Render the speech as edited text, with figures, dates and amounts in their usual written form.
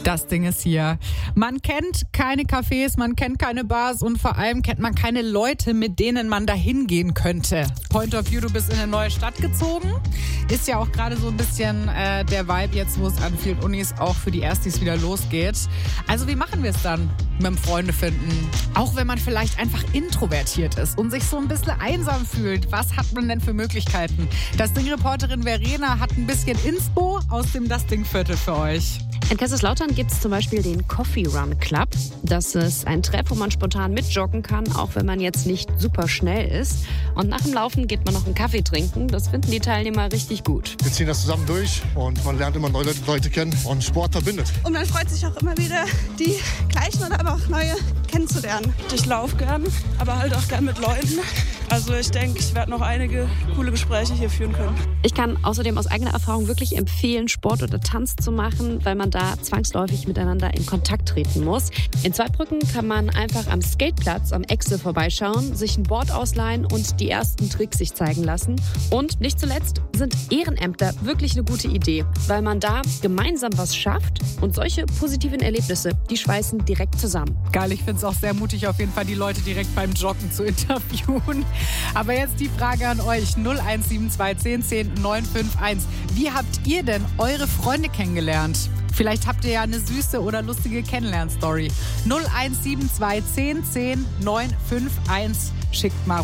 Das Ding ist hier. Man kennt keine Cafés, man kennt keine Bars und vor allem kennt man keine Leute, mit denen man da hingehen könnte. Point of View, du bist in eine neue Stadt gezogen. Ist ja auch gerade so ein bisschen der Vibe jetzt, wo es an vielen Unis auch für die Erstis wieder losgeht. Also wie machen wir es dann mit dem Freunde finden? Auch wenn man vielleicht einfach introvertiert ist und sich so ein bisschen einsam fühlt. Was hat man denn für Möglichkeiten? Das Ding-Reporterin Verena hat ein bisschen Inspo aus dem Das Ding-Viertel für euch. In Kaiserslautern gibt es zum Beispiel den Coffee Run Club. Das ist ein Treff, wo man spontan mitjoggen kann, auch wenn man jetzt nicht super schnell ist. Und nach dem Laufen geht man noch einen Kaffee trinken. Das finden die Teilnehmer richtig gut. Wir ziehen das zusammen durch und man lernt immer neue Leute kennen und Sport verbindet. Und man freut sich auch immer wieder, die gleichen oder aber auch neue kennenzulernen. Ich laufe gern, aber halt auch gern mit Leuten. Also ich denke, ich werde noch einige coole Gespräche hier führen können. Ich kann außerdem aus eigener Erfahrung wirklich empfehlen, Sport oder Tanz zu machen, weil man da zwangsläufig miteinander in Kontakt treten muss. In Zweibrücken kann man einfach am Skateplatz am Exe vorbeischauen, sich ein Board ausleihen und die ersten Tricks sich zeigen lassen. Und nicht zuletzt sind Ehrenämter wirklich eine gute Idee, weil man da gemeinsam was schafft und solche positiven Erlebnisse, die schweißen direkt zusammen. Geil, ich finde es auch sehr mutig, auf jeden Fall die Leute direkt beim Joggen zu interviewen. Aber jetzt die Frage an euch, 0172 10 10 951. Wie habt ihr denn eure Freunde kennengelernt? Vielleicht habt ihr ja eine süße oder lustige Kennenlernstory. 0172 10 10 951. Schickt mal